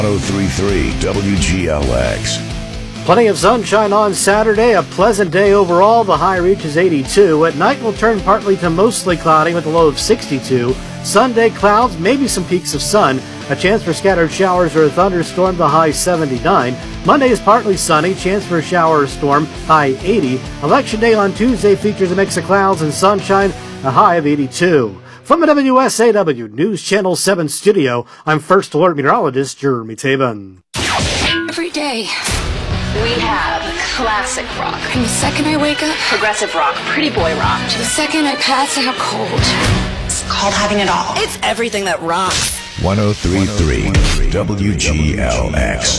1033 WGLX. Plenty of sunshine on Saturday, a pleasant day overall. The high reaches 82. At night will turn partly to mostly cloudy with a low of 62. Sunday clouds, maybe some peaks of sun. A chance for scattered showers or a thunderstorm, the high 79. Monday is partly sunny, chance for a shower or storm, high 80. Election day on Tuesday features a mix of clouds and sunshine, a high of 82. From the WSAW News Channel 7 studio, I'm First Alert Meteorologist Jeremy Tabin. Every day we have classic rock. And the second I wake up, progressive rock, pretty boy rock. The second I pass out cold, it's called having it all. It's everything that rocks. 1033 WGLX.